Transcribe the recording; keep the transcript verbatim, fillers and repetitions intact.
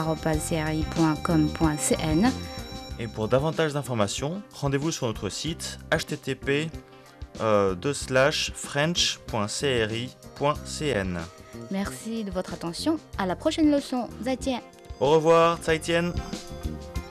arobase c r i point com point c n. Et pour davantage d'informations, rendez-vous sur notre site h t t p euh, deux slash french point c r i point c n. Merci de votre attention. À la prochaine leçon. 再见. Au revoir, 再见.